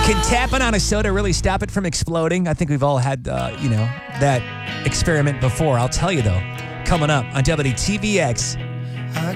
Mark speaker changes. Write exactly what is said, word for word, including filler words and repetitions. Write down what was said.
Speaker 1: Can tapping on a soda really stop it from exploding? I think we've all had, uh, you know, that experiment before. I'll tell you, though, coming up on W T V X,